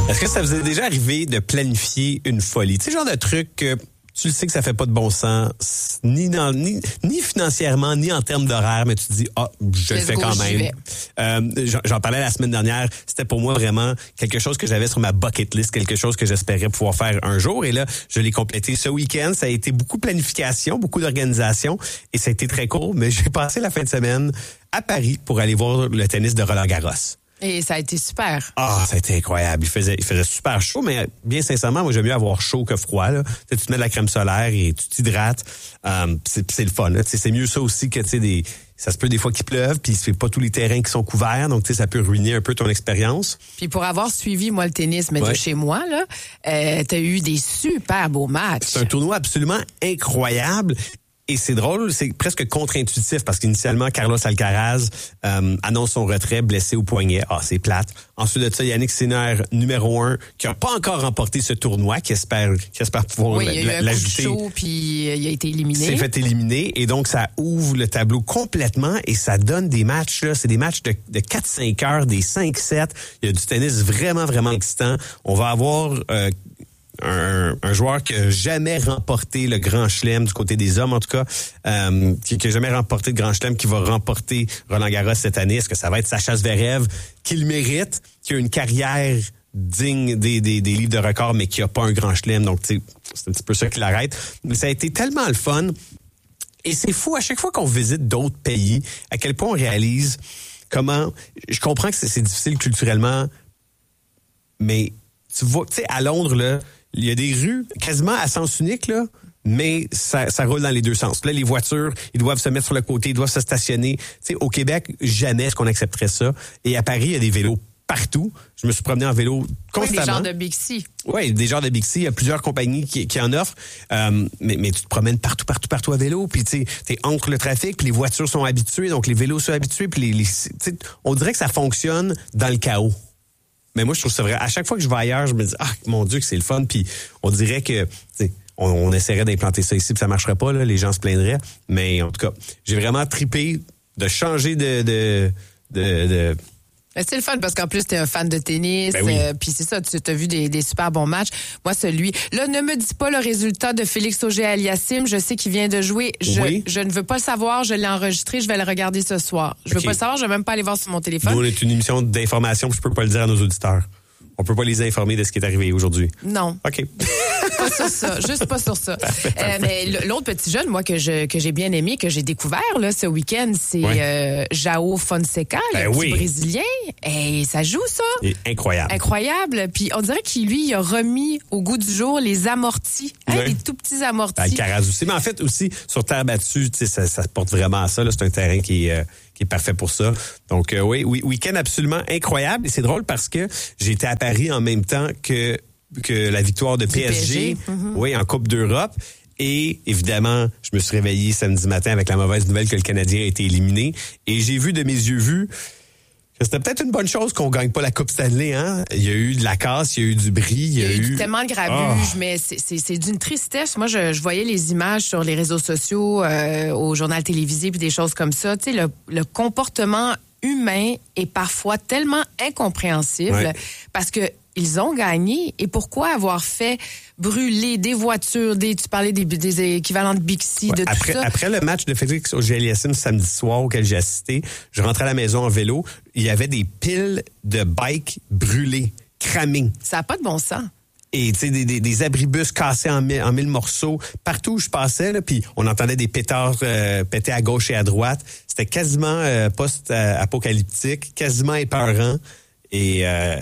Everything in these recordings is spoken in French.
Est-ce que ça vous est déjà arrivé de planifier une folie? Tu sais, genre de truc que tu le sais que ça fait pas de bon sens, ni financièrement, ni en termes d'horaire, mais tu te dis, je le fais quand même. J'en parlais la semaine dernière. C'était pour moi vraiment quelque chose que j'avais sur ma bucket list, quelque chose que j'espérais pouvoir faire un jour. Et là, je l'ai complété ce week-end. Ça a été beaucoup de planification, beaucoup d'organisation. Et ça a été très court, mais j'ai passé la fin de semaine à Paris pour aller voir le tennis de Roland-Garros. Et ça a été super. Ça a été incroyable. Il faisait super chaud, mais bien sincèrement, moi, j'aime mieux avoir chaud que froid. Là. Tu te mets de la crème solaire et tu t'hydrates. C'est le fun. Là. C'est mieux ça aussi que ça se peut des fois qu'il pleuve, puis c'est pas tous les terrains qui sont couverts, donc ça peut ruiner un peu ton expérience. Puis pour avoir suivi, moi, le tennis, mais de chez moi, là, t'as eu des super beaux matchs. C'est un tournoi absolument incroyable. Et c'est drôle, c'est presque contre-intuitif parce qu'initialement, Carlos Alcaraz annonce son retrait blessé au poignet. C'est plate. Ensuite de ça, Yannick Sinner, numéro 1, qui n'a pas encore remporté ce tournoi, qui espère pouvoir l'ajouter. Il y a eu un coup de chaud, puis il a été éliminé. Il s'est fait éliminer. Et donc, ça ouvre le tableau complètement et ça donne des matchs, là. C'est des matchs de 4-5 heures, des 5-7. Il y a du tennis vraiment, vraiment excitant. On va avoir... un joueur qui n'a jamais remporté le Grand Chelem du côté des hommes, en tout cas, qui n'a jamais remporté le Grand Chelem, qui va remporter Roland-Garros cette année. Est-ce que ça va être Sacha Zverev, qui le mérite, qui a une carrière digne des livres de record, mais qui n'a pas un Grand Chelem, donc c'est un petit peu ça qui l'arrête. Mais ça a été tellement le fun. Et c'est fou, à chaque fois qu'on visite d'autres pays, à quel point on réalise comment... Je comprends que c'est difficile culturellement, mais tu vois, tu sais, à Londres, là, il y a des rues quasiment à sens unique, là, mais ça roule dans les deux sens. Là, les voitures, ils doivent se mettre sur le côté, ils doivent se stationner. Tu sais, au Québec, jamais est-ce qu'on accepterait ça. Et à Paris, il y a des vélos partout. Je me suis promené en vélo constamment. Oui, des genres de Bixi. Oui, des genres de Bixi. Il y a plusieurs compagnies qui en offrent. Mais tu te promènes partout à vélo. Puis tu sais, t'es entre le trafic, puis les voitures sont habituées, donc les vélos sont habitués. Puis on dirait que ça fonctionne dans le chaos. Mais moi, je trouve ça vrai. À chaque fois que je vais ailleurs, je me dis, mon Dieu, que c'est le fun. Puis on dirait que, on essaierait d'implanter ça ici, puis ça marcherait pas, là. Les gens se plaindraient. Mais en tout cas, j'ai vraiment trippé de changer de c'est le fun parce qu'en plus, t'es un fan de tennis. Ben oui. Puis c'est ça, tu as vu des super bons matchs. Moi, celui... Là, ne me dis pas le résultat de Félix Auger-Aliassime. Je sais qu'il vient de jouer. Je ne veux pas le savoir. Je l'ai enregistré. Je vais le regarder ce soir. Je veux pas le savoir. Je vais même pas aller voir sur mon téléphone. Nous, on est une émission d'information. Je peux pas le dire à nos auditeurs. On peut pas les informer de ce qui est arrivé aujourd'hui. Non. OK. Pas sur ça. Juste pas sur ça. Mais l'autre petit jeune, moi, que j'ai bien aimé, que j'ai découvert là ce week-end, c'est João Fonseca, le petit Brésilien. Et ça joue, ça. C'est incroyable. Incroyable. Puis on dirait qu'il, lui, il a remis au goût du jour les amortis. Les tout petits amortis. Alcaraz aussi. Mais en fait, aussi, sur terre battue, ça porte vraiment à ça. Là. C'est un terrain qui est parfait pour ça. Donc, oui, week-end absolument incroyable. Et c'est drôle parce que j'étais à Paris en même temps que la victoire de PSG. Oui, en Coupe d'Europe. Et évidemment, je me suis réveillé samedi matin avec la mauvaise nouvelle que le Canadien a été éliminé. Et j'ai vu de mes yeux vus que c'était peut-être une bonne chose qu'on gagne pas la Coupe Stanley. Hein? Il y a eu de la casse, il y a eu du bris. Il y a eu tellement de grabuge, mais c'est d'une tristesse. Moi, je voyais les images sur les réseaux sociaux, au journal télévisé, puis des choses comme ça. Tu sais, le comportement humain est parfois tellement incompréhensible parce que ils ont gagné. Et pourquoi avoir fait brûler des voitures, tu parlais des équivalents de Bixi, de tout ça? Après le match de Félix Auger-Aliassime samedi soir auquel j'ai assisté, je rentrais à la maison en vélo, il y avait des piles de bikes brûlées, cramées. Ça n'a pas de bon sens. Et tu sais, des abribus cassés en mille morceaux. Partout où je passais, là, puis on entendait des pétards péter à gauche et à droite. C'était quasiment post-apocalyptique, quasiment épeurant. Et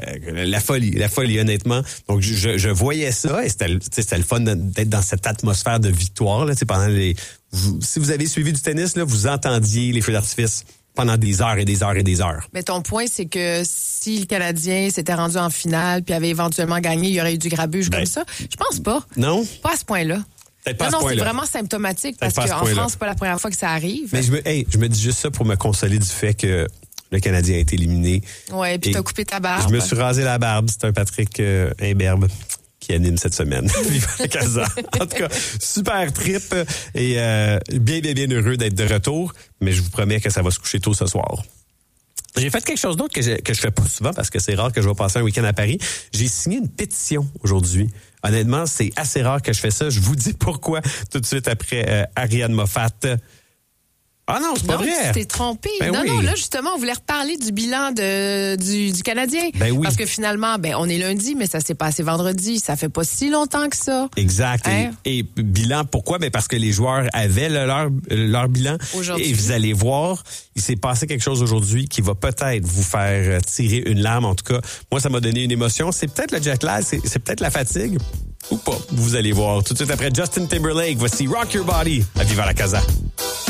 la folie, honnêtement. Donc, je voyais ça et c'était le fun d'être dans cette atmosphère de victoire. Là, pendant si vous avez suivi du tennis, là, vous entendiez les feux d'artifice pendant des heures et des heures et des heures. Mais ton point, c'est que si le Canadien s'était rendu en finale puis avait éventuellement gagné, il y aurait eu du grabuge comme ça. Je pense pas. Non? Pas à ce point-là. Peut-être pas à ce point-là. C'est vraiment symptomatique parce qu'en France, c'est pas la première fois que ça arrive. Mais je me dis juste ça pour me consoler du fait que le Canadien a été éliminé. Oui, puis t'as coupé ta barbe. Je me suis rasé la barbe. C'est un Patrick Imberbe qui anime cette semaine. Vive la Casa. En tout cas, super trip et bien heureux d'être de retour. Mais je vous promets que ça va se coucher tôt ce soir. J'ai fait quelque chose d'autre que je fais pas souvent parce que c'est rare que je vais passer un week-end à Paris. J'ai signé une pétition aujourd'hui. Honnêtement, c'est assez rare que je fais ça. Je vous dis pourquoi tout de suite après Ariane Moffat. Ah non, c'est pas vrai. Tu t'es trompé. Ben non, oui. non, là, justement, on voulait reparler du bilan du Canadien. Ben oui. Parce que finalement, on est lundi, mais ça s'est passé vendredi. Ça fait pas si longtemps que ça. Exact. Hein? Et bilan, pourquoi? Ben parce que les joueurs avaient leur bilan. Aujourd'hui. Et vous allez voir, il s'est passé quelque chose aujourd'hui qui va peut-être vous faire tirer une larme. En tout cas, moi, ça m'a donné une émotion. C'est peut-être le jet lag, c'est peut-être la fatigue. Ou pas. Vous allez voir. Tout de suite après Justin Timberlake, voici Rock Your Body à Viva la Casa.